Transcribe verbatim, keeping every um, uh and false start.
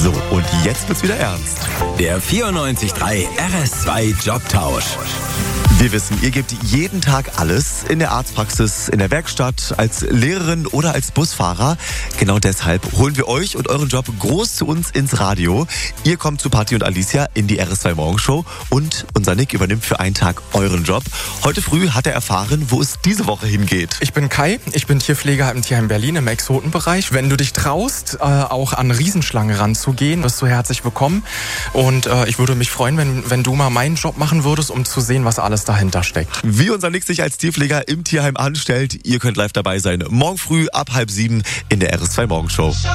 So, und jetzt wird's wieder ernst. Der vierundneunzig Komma drei R S zwei Jobtausch. Wir wissen, ihr gebt jeden Tag alles in der Arztpraxis, in der Werkstatt, als Lehrerin oder als Busfahrer. Genau deshalb holen wir euch und euren Job groß zu uns ins Radio. Ihr kommt zu Patti und Alicia in die R S zwei Morgenshow und unser Nick übernimmt für einen Tag euren Job. Heute früh hat er erfahren, wo es diese Woche hingeht. Ich bin Kai, ich bin Tierpfleger im Tierheim Berlin im Exotenbereich. Wenn du dich traust, äh, auch an Riesenschlangen ranzugehen, wirst du herzlich willkommen. Und äh, ich würde mich freuen, wenn, wenn du mal meinen Job machen würdest, um zu sehen, was alles dahinter steckt. Wie unser Nick sich als Tierpfleger im Tierheim anstellt, ihr könnt live dabei sein. Morgen früh ab halb sieben in der R S zwei Morgenshow.